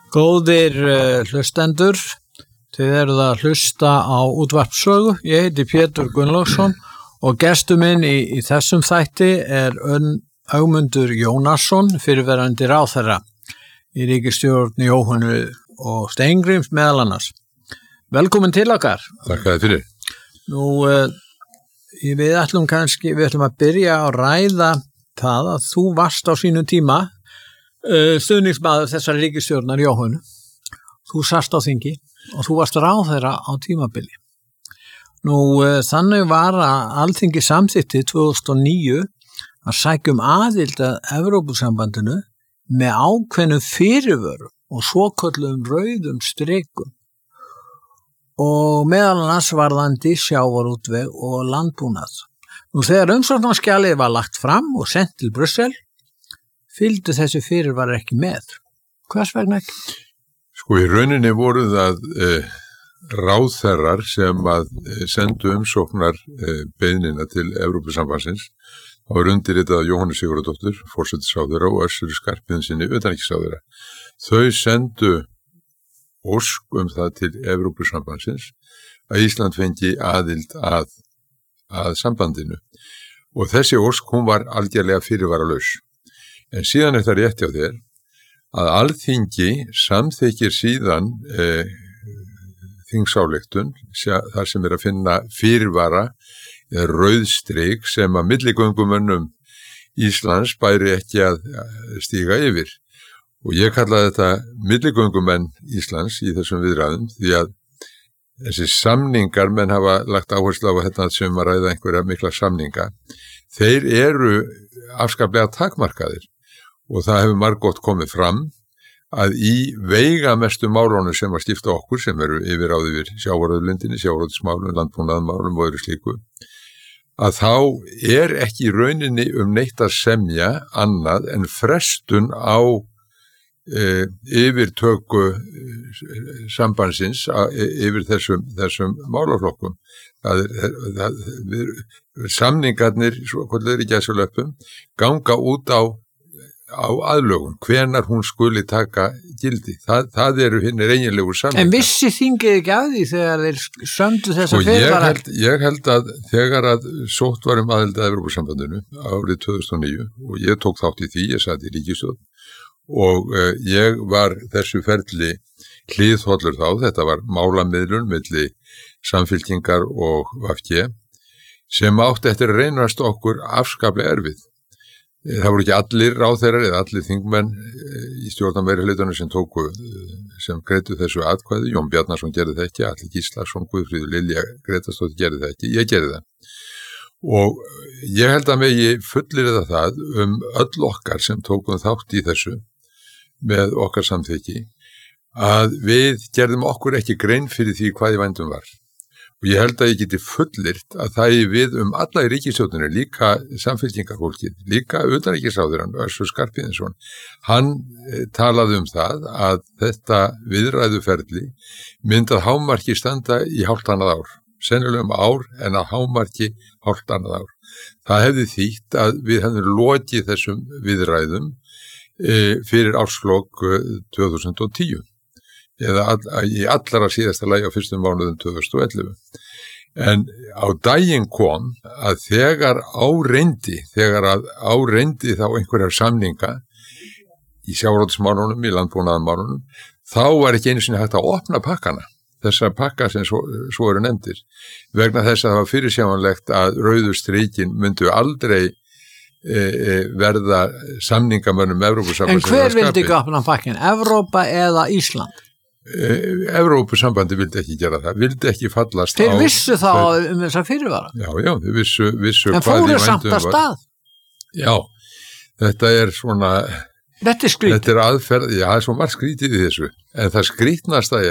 Góðir hlustendur, þið eruð að hlusta á útvarpssögu. Ég heiti Pétur Gunnlaugsson og gestur minn í þessum þætti er Ögmundur Jónasson, fyrrverandi ráðherra í ríkisstjórn Jóhönnu og Steingríms meðal annars. Velkomin til okkar. Þakka þér fyrir. Nú, við ætlum að byrja að ræða það að þú varst á sínum tíma stuðningsmaður þessar ríkisstjórnar Jóhönnu. Þú sast á þingi og þú varst ráðherra á tímabili. Nú, þannig var að Alþingi samþykkti 2009 að sækja aðild að Evrópusambandinu með ákveðnum fyrirvörum og svokölluðum rauðum strikum og meðal annars varðandi sjávarútveg og landbúnað. Nú, þegar umsóknarskjalið var lagt fram og sent til Brussel, fylgdu þessi fyrirvarar ekki með. Hvers vegna ekki? Sko, í rauninni voru það ráðherrar sem að sendu umsóknar beiðnina til Evrópusambandsins. Það var undirritað Jóhannu Sigurðardóttur, forsætisráðherra og Össuri Skarphéðinssyni, utanríkisráðherra. Þau sendu ósk það til Evrópusambandsins að Ísland fengi aðild að sambandinu. Og þessi ósk, hún var algjörlega fyrirvaralaus. En síðan er það rétt hjá þér að Alþingi samþykkir síðan þingsályktun þar sem að finna fyrirvara eða rauðstrik sem að milligöngumönnum Íslands bæri ekki að stíga yfir. Og ég kalla þetta milligöngumenn Íslands í þessum viðræðum því að þessi samningar, menn hafa lagt áherslu á þetta sem að ræða einhverja mikla samninga, þeir eru afskaplega takmarkaðir. Og það hefur margótt komið fram að í veigamestu málunum sem að skipta okkur, sem eru yfirráð yfir sjávarauðlindinni, sjávarauðsmálum, landbúnaðarmálum og öðru slíku, að þá er ekki í rauninni neitt að semja annað en frestun á yfirtöku sambandsins yfir þessum málaflokkum. Samningarnir, svo kvöldur í gæsulöpum, ganga út á aðlögun, hvenar hún skuli taka gildi. Það eru hinnir eiginlegu samningar. En vissi þingið ekki af því þegar þeir sömdu þessa fyrirvara? Ég held að þegar að sótt var aðild að Evrópusambandinu árið 2009 og ég tók þátt í því, ég sat í ríkisstjórn og ég var þessu ferli hliðhollur þá, þetta var málamiðlun milli Samfylkingar og VG sem átti eftir að reynast okkur afskaplega erfið. Það voru ekki allir ráðherrar eða allir þingmenn í stjórnarmeirihlutunum sem greiddu þessu atkvæði. Jón Bjarnason gerði það ekki, Atli Gíslason, Guðfríður Lilja Grétarsdóttir gerði það ekki, ég gerði það. Og ég held að megi fullyrða það öll okkar sem tókum þátt í þessu með okkar samþykki að við gerðum okkur ekki grein fyrir því hvað í vændum var. Og ég held að ég geti fullyrt að það er við alla í ríkisstjórninni, líka samfylkingarfólkið, líka utanríkisráðherrann Össur Skarphéðinsson. Hann talaði það að þetta viðræðuferli myndi að hámarki standa í hálft annað ár. Sennilega ár en að hámarki hálft annað ár. Það hefði þýtt að við hefðum lokið þessum viðræðum fyrir árslok 2010. Eða í allara síðasta lagi á fyrstum mánuðum 2011. En á daginn kom að þegar áreindi þá einhverjar samninga í sjávarútvegsmálunum, í landbúnaðarmálunum, þá var ekki einu sinni hægt að opna pakkana, þessa pakka sem svo eru nefndir, vegna þess að það var fyrirsjáanlegt að rauðu strikin myndu aldrei verða samningamönnum Evrópusambandsins. En hver vildi ekki opna pakkin, Evrópa eða Ísland? Evrópusambandi vildi ekki gera það, vildi ekki fallast á... Þeir vissu þá þessa fyrirvara? Já, þeir vissu en hvað í vændum var. En fóru samt að stað? Já, þetta er svona... Þetta er skrítið. Þetta er aðferð, já, það er svo margt skrítið í þessu. En það skrítnasta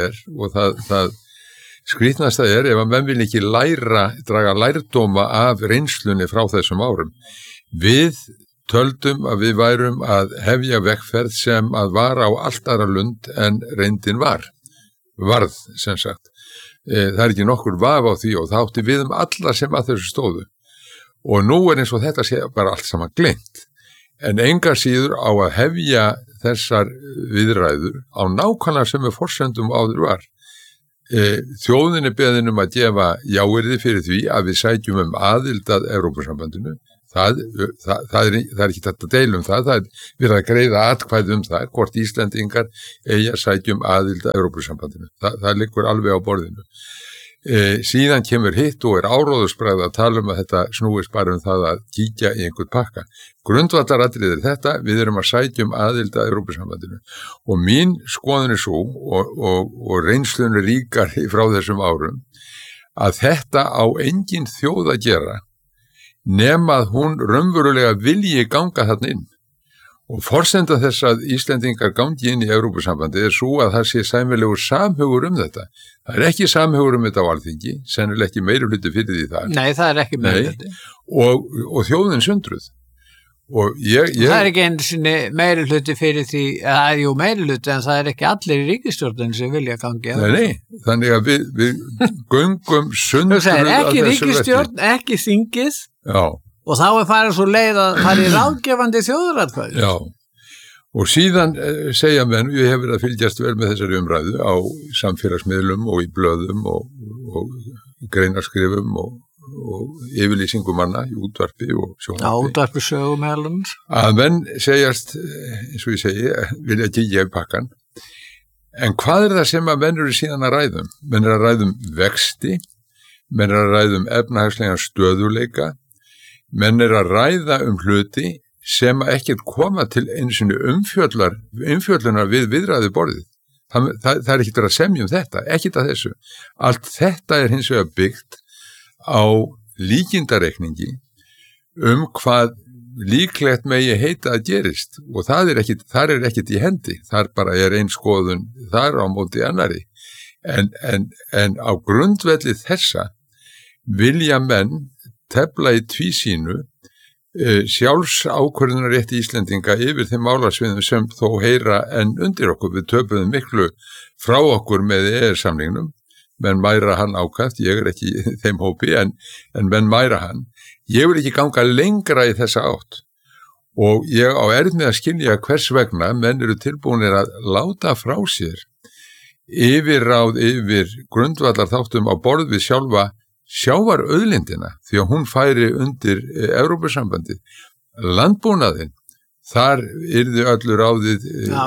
er, ef að menn vil ekki draga lærdóma af reynslunni frá þessum árum. Við töldum að við værum að hefja vegferð sem að var á allt aðra lund en reyndin varð sem sagt. Það er ekki nokkur vaf á því og það átti við alla sem að þessu stóðu. Og nú er eins og þetta sé bara allt saman gleymt. En engar síður á að hefja þessar viðræður á nákvæmlega sem forsendum áður var. Þjóðinni beðin að gefa jáyrði fyrir því að við sækjum aðild að Evrópusambandinu. Það er ekki þetta deilum það er verið að greiða atkvæði það, hvort Íslendingar eigi að sækjum aðild að Evrópusambandinu. Það liggur alveg á borðinu. Síðan kemur hitt og áróðursbragð að tala að þetta snúist bara það að kíkja í einhvern pakka. Grundvallaratriðið þetta, við erum að sækjum aðild að Evrópusambandinu og mín skoðun svo og reynslun ríkar frá þessum árum að þetta á engin þjóð að gera nema að hún raunverulega vilji ganga þarna inn. Og forsenda þess að Íslendingar gangi inn í Evrópusambandi svo að það sé sæmilegur samhugur þetta. Það ekki samhugur þetta á Alþingi, sennilega ekki meirihluti fyrir því þar. Nei, það ekki meirihluti. Og þjóðin sundruð. Og það ekki einu sinni meirihluti fyrir því, jú meirihluti, en það ekki allir í ríkisstjórnin sem vilja gangi. Nei, þannig að við göngum sundruð. Það ekki ríkisstjórn, ekki þingið. Já. Og þá farið svo leið að það ráðgefandi þjóðaratkvæði. Já, og síðan segja menn, ég hef verið að fylgjast vel með þessari umræðu á samfélagsmiðlum og í blöðum og greinaskrifum og yfirlýsingum manna í útvarpi og sjónvarpi. Já, útvarpi sögum meðlum. Að menn segjast, eins og ég segi, vilja kíkja í pakkan. En hvað það sem að menn eru síðan að ræðum? Menn að ræðum vexti, menn að ræðum efnahagslegan stöðuleika, menn að ræða hluti sem ekkert koma til eins og umfjöllunar við viðræðu borðið. Það ekkert að semja þetta, ekkert að þessu. Allt þetta hins vegar byggt á líkindareikningi hvað líklegt megi heita að gerist og þar ekkert í hendi. Þar bara ein skoðun þar á móti annari. En á grundvelli þessa vilja menn tefla í tvísýnu sjálfsákvörðunarrétti Íslendinga yfir þeim málasviðum sem þó heyra en undir okkur. Við töpuðum miklu frá okkur með EES-samningnum, menn mæra hann ákast, ég ekki í þeim hópi en menn mæra hann. Ég vil ekki ganga lengra í þessa átt og ég á með að skilja hvers vegna menn eru tilbúinir að láta frá sér yfirráð yfir grundvallar þáttum á borð við sjávarauðlindina því að hún færi undir Evrópusambandið. Landbúnaðinn, þar yrði öllu ráðið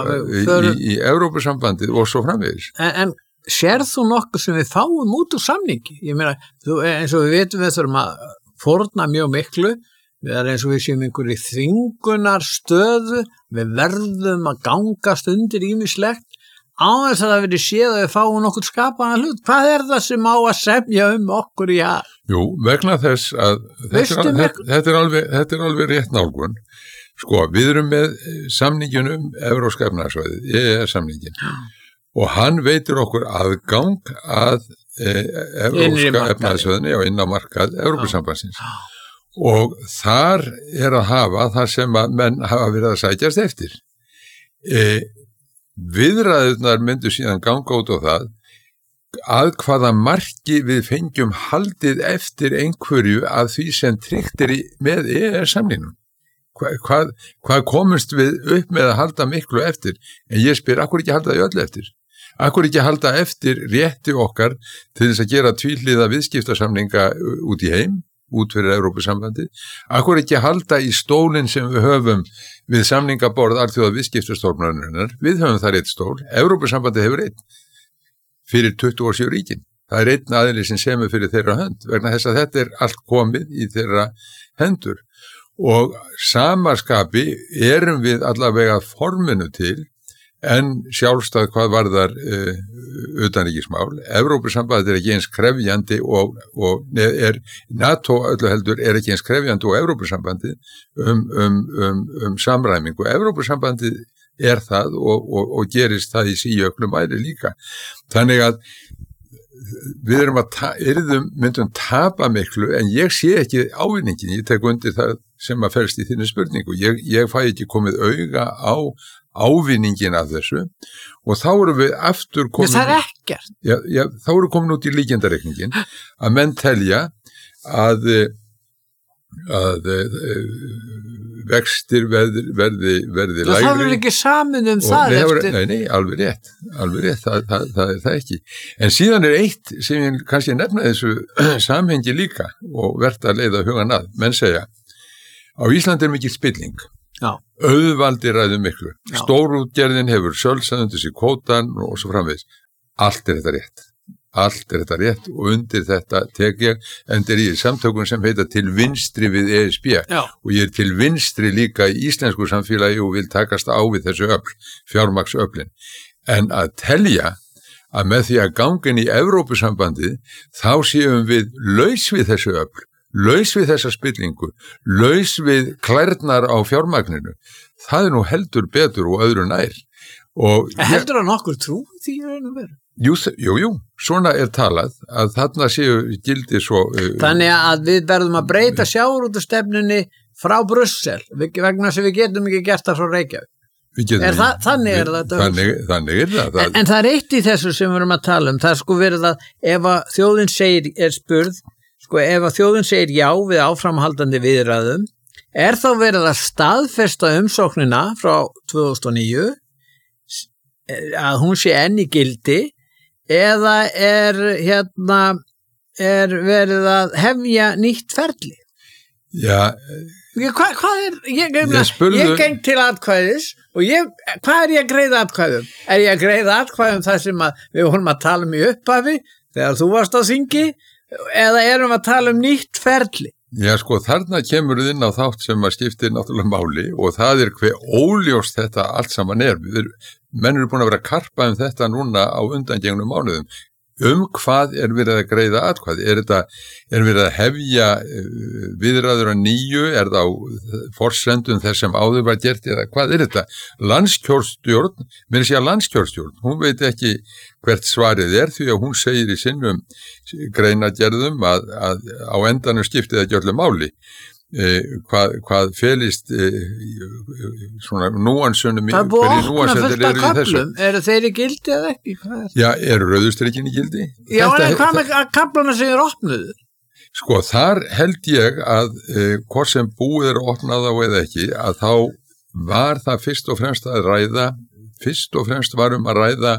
í Evrópusambandið og svo framvegis. En sérð þú nokkuð sem við fáum út úr samningi? Ég meina, eins og við vitum við þurfum að fórna mjög miklu, við erum eins og við séum einhverju þvingunar stöðu, við verðum að gangast undir ýmislegt á þess að það verið séð að við fáum nokkur skapaðan hlut. Hvað það sem á að semja okkur í að? Jú, vegna þess að þetta er alveg rétt nálgun. Sko, við erum með samningin Evrópska efnahagssvæðið, EES-samningin, og hann veitir okkur aðgang að Evrópska efnahagssvæðinni og inn á markað Evrópusambandsins. Og þar að hafa það sem að menn hafa verið að sækjast eftir. Viðræðurnar myndu síðan ganga út á það að hvaða marki við fengjum haldið eftir einhverju af því sem tryggt með EES-samningnum. Hvað komumst við upp með að halda miklu eftir? En ég spyr, akkur ekki halda því öllu eftir? Akkur ekki halda eftir rétti okkar til þess að gera tvíhliða viðskiptasamninga út í heim? Út fyrir Evrópusambandið, akkur ekki halda í stólinn sem við höfum við samningaborð alþjóða viðskiptastofnunarinnar, við höfum þar eitt stól, Evrópusambandið hefur einn fyrir 27 ríkin, það einn aðili sem semur fyrir þeirra hönd, vegna þess að þetta allt komið í þeirra hendur og samaskapi erum við allavega forminu til en sjálfstæð hvað varðar utanríkismál. Evrópusambandið ekki eins krefjandi og NATO öllu heldur ekki eins krefjandi og Evrópusambandið samræmingu. Evrópusambandið það og gerist það í síauknum mæli líka. Þannig að við myndum tapa miklu en ég sé ekki ávinningin, ég tek undir það sem að felst í þinni spurningu. Ég fæ ekki komið auga á ávinningin af þessu og þá erum við aftur komin þá erum komin út í líkindareikningin að menn telja að vextir verði lægri. Það verður ekki samið það eftir. Nei, alveg rétt, það er það ekki. En síðan er eitt sem ég kannski nefna þessu samhengi líka og vert að leiða hugan að. Menn segja, á Íslandi er mikil spilling. Já. Auðvaldi ræður miklu. Stórútgerðin hefur sölsað undir sig kvótan og svo framvegis. Allt er þetta rétt og undir þetta tek ég endur í samtökum sem heita til vinstri við ESB. Já. Og ég er til vinstri líka í íslensku samfélagi og vil takast á við þessu fjármagnsöflin. En að telja að með því að gangin í Evrópusambandið þá séum við laus við þessu öfl, laus við þessa spillingu, laus við klærnar á fjármagninu. Það er nú heldur betur og öðru nær. Heldur að nokkur trú því að vera? Jú, svona er talað að þarna séu gildi svo... Þannig að við verðum að breyta sjávarútvegstefnunni frá Brussel, vegna sem við getum ekki gert það frá Reykjavík. Þannig er það. Þannig er það. En það er eitt í þessu sem við erum að tala það er sko verið að ef að þjóðin er spurð, sko ef að þjóðin segir já við áframhaldandi viðræðum, er þá verið að staðfesta umsóknina frá 2009, að hún sé enn í gildi, eða er verið að hefja nýtt ferli? Já. Hvað er, ég geng til atkvæðis og hvað er ég að greiða atkvæðum? Er ég að greiða atkvæðum það sem við vorum að tala í upphafi þegar þú varst á þingi, eða erum að tala nýtt ferli? Já, sko, þarna kemur inn á þátt sem að skiptir náttúrulega máli og það er hve óljóst þetta allt saman er. Menn eru búin að vera að karpa þetta núna á undangengnum mánuðum. Hvað er verið að greiða atkvæði? Er verið að hefja viðræður að nýju? Er það á forsendum þess sem áður var gert? Eða hvað er þetta? Landskjörstjórn, mér sé að landskjörstjórn, hún veit ekki hvert svarið er því að hún segir í sinnum greinagerðum að á endanum skiptið ekki öllu máli. Hvað felist svona núansunum það er búið að opna fullt af kaplum, eru þeir í gildi eða ekki? Já, eru rauðustrikkin í gildi? Já, en hvað með kaplana sem er opnuð? Sko, þar held ég að hvort sem búið er opnað á eða ekki, að þá var það fyrst og fremst varum að ræða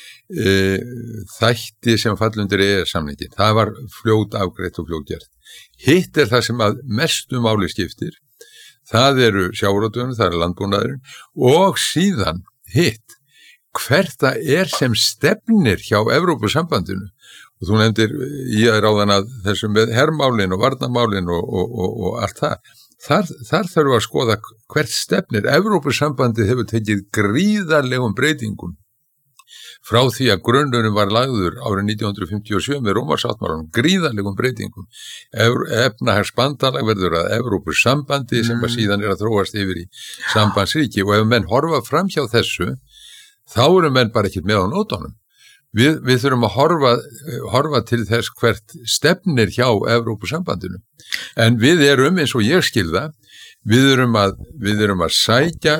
þætti sem fallundir EES-samningi. Það var fljót afgreitt og fljót gert. Hitt er það sem að mestu máli skiptir. Það eru sjávarútvegurinn, það er landbúnaðurinn og síðan hitt hvert það er sem stefnir hjá Evrópusambandinu. Og þú nefndir í að ráðan að þessum með hermálin og varnarmálin og allt það. Þar þarf að skoða hvert stefnir. Evrópusambandið hefur tekið gríðarlegum breytingum frá því að grunnurinn var lagður árið 1957 með Rómarsáttmálanum, gríðarlegum breytingum. Efnahagsbandalag verður að Evrópusambandi sem að síðan er að þróast yfir í sambandsríki og ef menn horfa fram hjá þessu, þá eru menn bara ekki með á nótunum. Við þurfum að horfa til þess hvert stefnir hjá Evrópusambandinu. En við erum, eins og ég skilða, við erum að sækja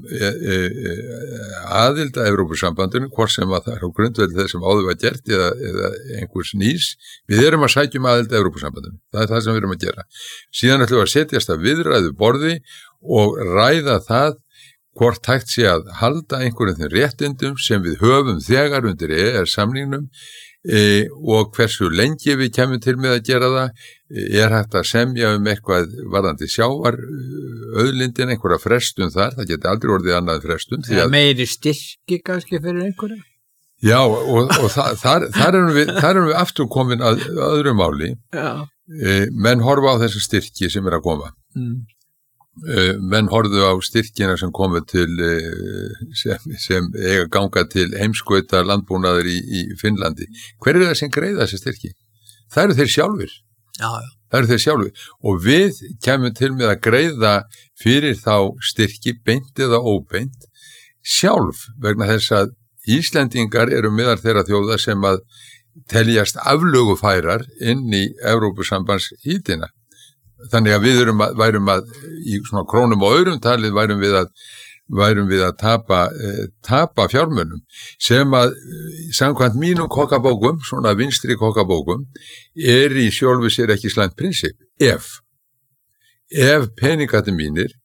aðild að Evrópusambandinu, hvort sem að það er á grundvelli þess sem áður var gert eða einhvers nýs, við erum að sækja aðild að Evrópusambandinu. Það er það sem við erum að gera. Síðan ætlum við að setjast að viðræðu borði og ræða það hvort hægt sé að halda einhverjum þeim réttindum sem við höfum þegar undir EES-samningnum og hversu lengi við kemum til með að gera það, er hægt að semja eitthvað varðandi sjávar auðlindin, einhverja frestun þar, það geti aldrei orðið annað frestun. Meiri styrki kannski fyrir einhverja? Já, og þar erum við aftur komin að öðru máli. Menn horfa á þessu styrki sem er að koma. Menn horfðu á styrkina sem komu til sem eiga ganga til heimskauta landbúnaður í Finnlandi. Hver er það sem greiða þessi styrki? Það eru þeir sjálfur. Það eru þeir sjálfur og við kemum til með að greiða fyrir þá styrki beint eða óbeint sjálf vegna þess að Íslendingar eru meðal þeirra þjóða sem að teljast aflögufærar inn í Evrópusambandshítina. Þannig að við værum að í svona krónum og aurum talið værum við að tapa fjármunum sem að samkvæmt mínum kokkabókum, svona vinstri kokkabókum, er í sjálfu sér ekki slæmt prinsip. Ef peningarnir mínir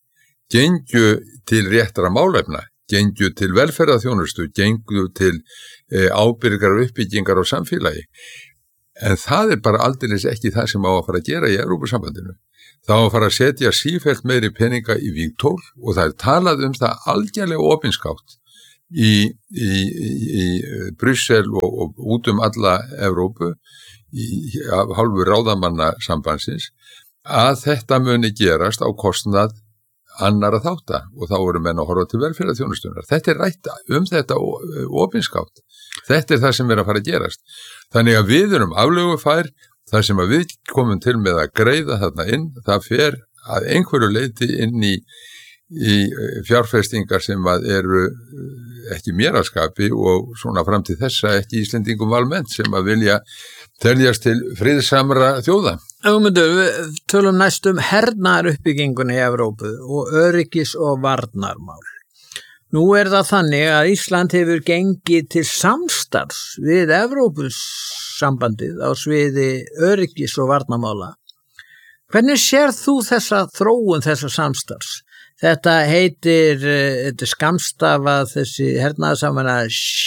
gengju til réttra málefna, gengju til velferðarþjónustu, gengju til ábyrgar uppbyggingar á samfélagi. En það bara aldeilis ekki það sem á að fara að gera í Evrópusambandinu. Það á að fara að setja sífellt meiri peninga í vígtól og það talað það algjörlega opinskátt í Brussel og út alla Evrópu af hálfu ráðamanna sambandsins að þetta muni gerast á kostnað annara þátta og þá voru menn að horfa til velferðarþjónustunar. Þetta rætt þetta opinskátt. Þetta það sem að fara að gerast. Þannig að við erum aflögufær, það sem að við komum til með að greiða þarna inn, það fer að einhverju leyti inn í fjárfestingar sem að eru ekki mér að skapi og svona fram til þessa ekki Íslendingum almennt sem að vilja teljast til friðsamra þjóða. Við tölum næst hernaðaruppbyggingunni í Evrópu og öryggis- og varnarmál. Nú það þannig að Ísland hefur gengið til samstarfs við Evrópusambandið á sviði öryggis- og varnarmála. Hvernig sér þú þessa þróun þessa samstarfs? Þetta heitir, skammstafað þessi hernaðarsamvinna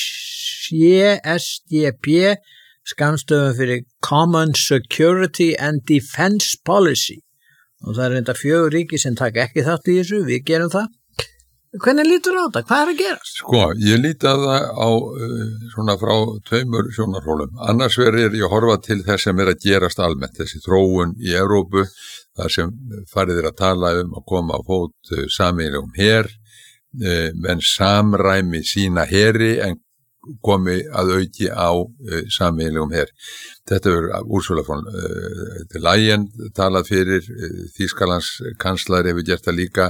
CSDP, skammstöfum fyrir Common Security and Defense Policy. Og það reynda 4 ríki sem taka ekki þátt í þessu, við gerum það. Hvernig lítur á þetta? Hvað að gerast? Sko, ég líti að það á svona frá 2 sjónarhólum. Annars verður ég að horfa til þess sem að gerast almennt, þessi þróun í Evrópu, þar sem farið að tala að koma á fót sameiginlegum her, menn samræmi sína heri en komi að auki á sameiginlegum her. Þetta Ursula von der Leyen talað fyrir, Þýskalands kanslar hefur gert það líka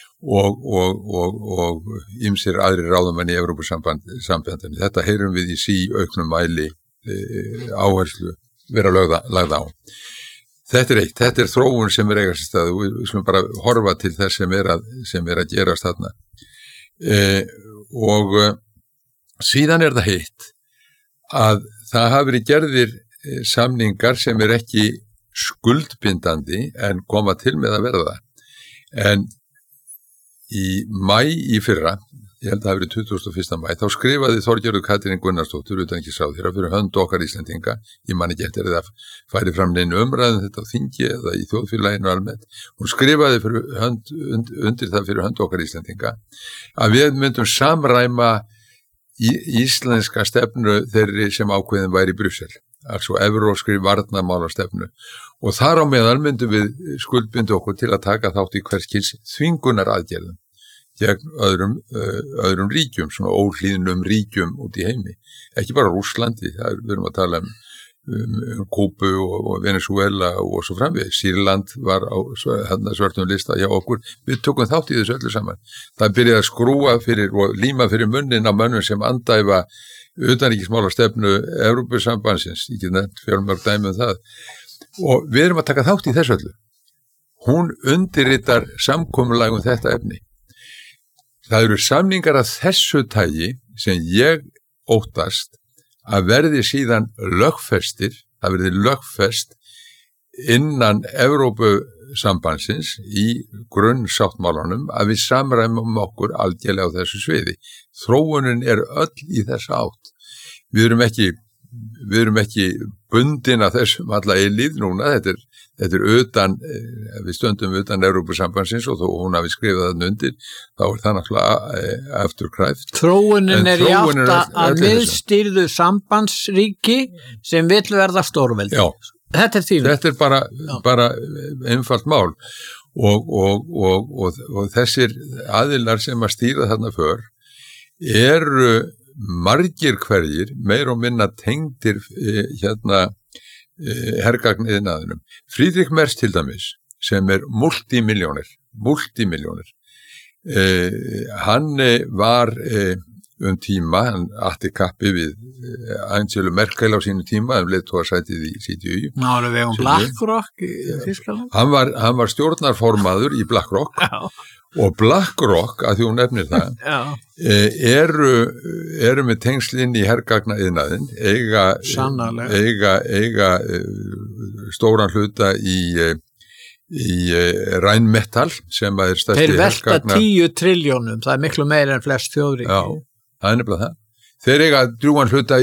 og ýmsir aðrir ráðamenn í Evrópusambandinu. Þetta heyrum við í auknum mæli áherslu vera lagða á. Þetta eitt, þetta þróun sem eigast í stað, við skulum bara horfa til þess sem að gerast þarna. Og síðan það hitt að það hafi verið gerðir samningar sem ekki skuldbindandi en koma til með að verða það. En í maí í fyrra, ég held að það hafi verið 21. maí, þá skrifaði Þorgerður Katrín Gunnarsdóttir utanríkisráðherra fyrir hönd okkar Íslendinga, ég man ekki eftir það færi fram neinu umræðum þetta á þingi eða í þjóðfélaginu almennt, hún skrifaði undir það fyrir hönd okkar Íslendinga að við myndum samræma íslenska stefnu þeirri sem ákveðin væri í Brussel, altså evrópskri varnarmálastefnu og þar á meðal myndum við skuldbinda okkur til að taka þátt í hverskils þvingunar aðgerðum gegn öðrum ríkjum, svona óhlýðnum ríkjum út í heimi. Ekki bara Rússlandi, við erum að tala Kúbu og Venezuela og svo framvegis. Sýrland var á svörtum lista hjá okkur. Við tökum þátt í þessu öllu saman. Það byrjaði að skrúa fyrir og líma fyrir munnin á mönnum sem andæfa utanríkismálastefnu Evrópusambandsins, ekki nefnt fjölmörg dæmi það. Og við erum að taka þátt í þessu öllu. Hún undirritar samkomulagum þetta efni. Það eru samningar af þessu tagi sem ég óttast að verði síðan lögfestir, það verði lögfest innan Evrópusambandsins í grunnsáttmálanum að við samræmum okkur algjörlega á þessu sviði. Þróunin öll í þessa átt. Við erum ekki bundin að þessum alla eilíð núna, þetta utan, við stöndum utan Evrópusambandsins og þó hún hafi skrifað það undir, þá það náttúrulega afturkræft. Þróunin í átt að miðstýrðu sambandsríki sem vill verða stórveldi. Já, þetta þínu. Þetta bara einfalt mál og þessir aðilar sem að stýra þarna för eru margir hverjir meir og minna tengdir hergagniðnaðinum. Friedrich Merz til dæmis sem multimilljónir. Hann var tíma, hann átti kappi við Angelu Merkel á sínu tíma, leiðtogasætið í CDU. Náðu við BlackRock í Þýskaland? Hann var stjórnarformaður í BlackRock. Já. Og BlackRock, að því hún nefnir það, eru með tengslinn í hergagniðnaðinn, eiga stóran hluta í Rheinmetall sem er stærsti Þeir velta 10 trilljónum, það miklu meira en flest þjóðríki. Já, það nefnilega það. Þeir eiga drjúgan hluta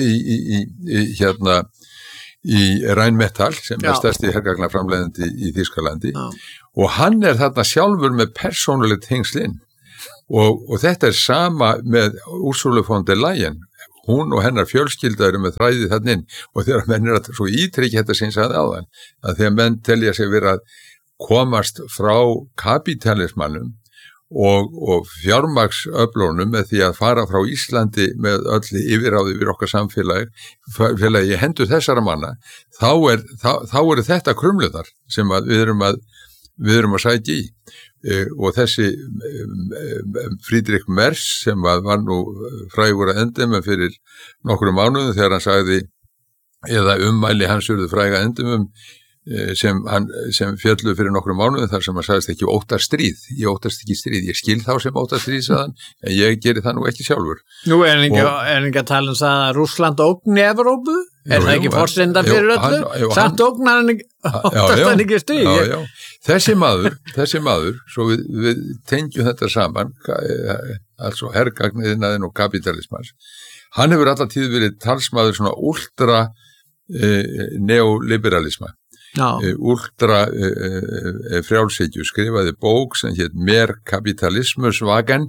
í Rheinmetall sem er stærsti hergagnaframleiðandi í Þýskalandi og hann er þarna sjálfur með persónulegt hengslinn og þetta er sama með Ursula von der Leyen. Hún og hennar fjölskylda eru með þræði þannig og þegar menn er að svo ítrykki þetta sinns áðan að þegar menn telja sig vera að komast frá kapitalismannum og fjármagnsöflunum með því að fara frá Íslandi með öll yfirráði yfir okkar samfélagi í hendur þessara manna, þá eru þetta krumluðar sem að við erum að sækja í. Og þessi Friedrich Merz sem var nú frægur að endemum fyrir nokkrum mánuðum þegar hann sagði eða ummæli hans urðu fræga endemum sem fjallu fyrir nokkrum mánuðum þar sem hann sagðist ekki óttast stríð, ég óttast ekki stríð, ég skil þá sem óttast stríð sagðan, en ég geri það nú ekki sjálfur. Nú er ekki að tala um það að Rússland ógni Evrópu? Er það ekki forsenda fyrir öllu? Samt ógnar hann óttast hann ekki stríð? Já. Þessi maður, svo við tengjum þetta saman, altså hergagniðnaðinn og kapitalismans, hann hefur alltaf tíð verið talsmaður svona ultra neoliberalisma. Ultra frjálshyggju, skrifaði bók sem hét Mer kapitalismusvagen,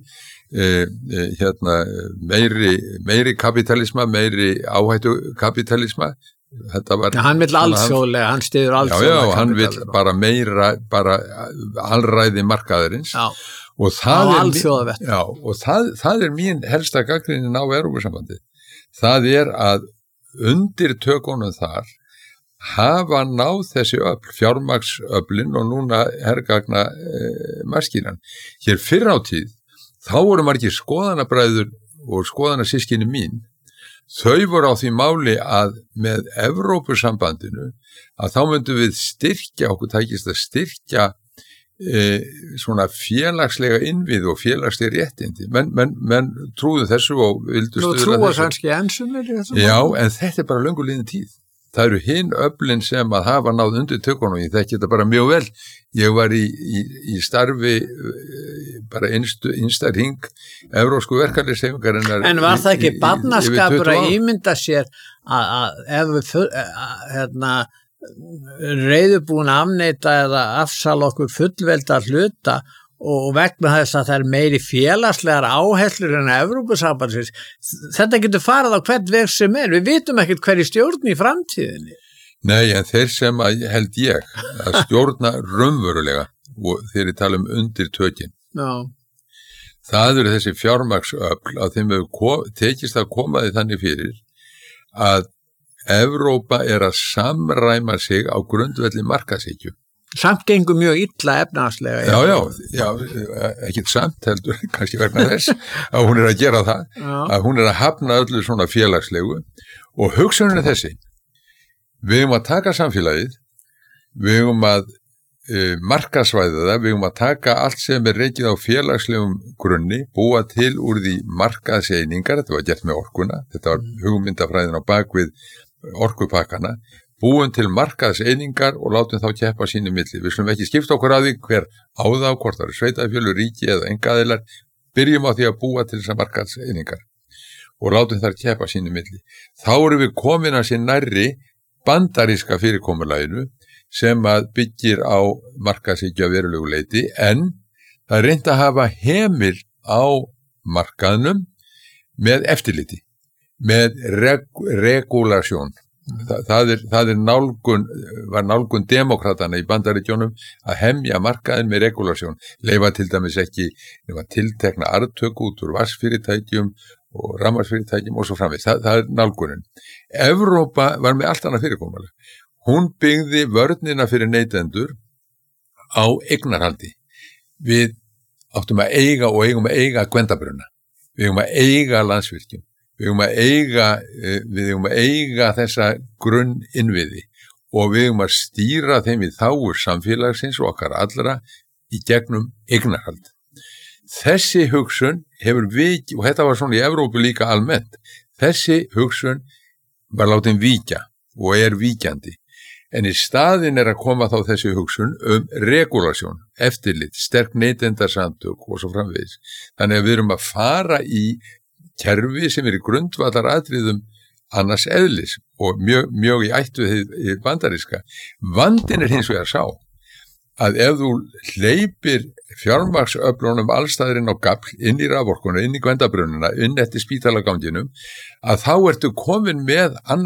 meiri kapitalisma, meiri áhættu kapitalisma. Hann vill alþjóðlega, hann styður alþjóðlega. Já, hann vill bara meira, bara alræði markaðarins. Já, og það alþjóðavett. Já, og það er mín helsta gagnrýnin á Evrópusambandið. Það er að undir tökunum þar hafa náð þessi öfl, fjármagnsöflin og núna hergagna maskínan. Hér fyrr á tíð, þá voru margir skoðanabræður og skoðanasískinni mín, þau voru á því máli að með Evrópusambandinu að þá myndum við styrkja, okkur tækist að styrkja svona félagslega innvið og félagslega réttindi. Menn trúðu þessu og vildu stuðla þessu. Nú trúa kannski ensumir í þessu? Já, en þetta er bara löngu liðin tíð. Það eru hinn öflin sem að hafa náð undir tökunum, ég þekki þetta bara mjög vel. Ég var í starfi bara innsta hring evrópsku verkalýðshreyfingarinnar. En var það ekki barnaskapur að ímynda sér að ef við reiðubúin afneita eða afsala okkur fullvelda hluta og vegna þess að það er meiri félagslegar áherslur en Evrópusambandsins, þetta getur farið á hvern veg sem er, við vitum ekkert hverju stjórn í framtíðinni. Nei, en þeir sem held ég að stjórna raunverulega og þeir tala undir tökin. Já. Það eru þessi fjármagnsöfl að þeim hefur tekist að koma því þannig fyrir að Evrópa er að samræma sig á grundvelli markaðshyggju. Samt gengur mjög illa efnahagslega. Já, ekkert samt heldur, kannski vegna þess að hún er að gera það, að hún er að hafna öllu svona félagslegu og hugsunin er þessi, við höfum að taka samfélagið, við höfum að markaðsvæða það, við höfum að taka allt sem er rekið á félagslegum grunni, búa til úr því markaðseiningar, þetta var gert með orkuna, þetta var hugmyndafræðin á bakvið orkupakkana, búum til markaðseiningar og látum þá keppa sínu milli. Við slum ekki skipta okkur að því hver á þá, hvort það eru sveitarfélög, ríki eða engaðilar, byrjum á því að búa til þessar markaðseiningar og látum þar keppa sínu milli. Þá erum við komin að sér nærri bandaríska fyrirkomulaginu sem að byggir á markaðshyggju að verulegu leyti, en það er reynt að hafa hemil á markaðnum með eftirliti, með regulasjón. Það er nálgun demokratana í Bandaríkjónum að hemja markaðin með regulasjón, leyfa til dæmis ekki tiltekna arðtöku út úr vatnsfyrirtækjum og rafmagnsfyrirtækjum og svo framvegis. Það er nálgunin. Evrópa var með allt annað fyrirkomulag. Hún byggði vörnina fyrir neytendur á eignarhaldi. Við áttum að eiga og eigum að eiga Gvendabrunna. Við eigum að eiga Landsvirkjun. Við eigum að eiga þessa grunninnviði og við eigum að stýra þeim í þágu samfélagsins og okkar allra í gegnum eignarhald. Þessi hugsun hefur vikið, og þetta var svona í Evrópu líka almennt, þessi hugsun var látin víkja og er víkjandi. En í staðin að koma þá þessi hugsun regulasjón, eftirlit, sterk neytendasamtök og svo framvegis. Þannig að við erum að fara í kerfi sem í grundvallaratriðum annars eðlis og mjög í ættu í bandaríska. Vandinn hins vegar sá að ef þú hleypir fjármagnsöflunum allstaðurinn á gafl, inn í raforkuna, inn í Gvendabrununa, inn eftir spítalaganginum, að þá ertu komin með